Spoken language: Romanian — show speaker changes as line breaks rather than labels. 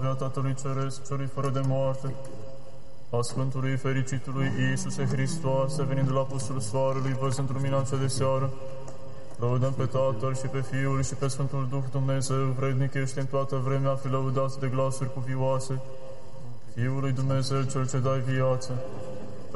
a Tatălui Ceresc, celui fără de moarte, a Sfântului Fericitului Iisuse Hristoase, venind de la pusul soarelui, văzând lumina cea de seară, lăudăm pe Tatăl și pe Fiul și pe Sfântul Duh Dumnezeu, vrednic ești în toată vremea a fi lăudat de glasuri cuvioase, Fiul lui Dumnezeu, Cel ce dai viață,